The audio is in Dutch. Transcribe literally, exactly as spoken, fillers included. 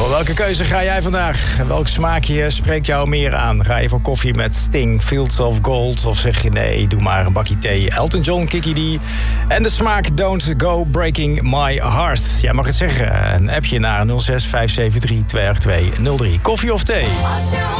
Voor welke keuze ga jij vandaag? Welk smaakje spreekt jou meer aan? Ga je voor koffie met Sting, Fields of Gold? Of zeg je nee, doe maar een bakje thee, Elton John, Kiki D. En de smaak Don't Go Breaking My Heart. Jij mag het zeggen. Een appje naar nul zes vijf zeven drie twee acht twee nul drie. Koffie of thee?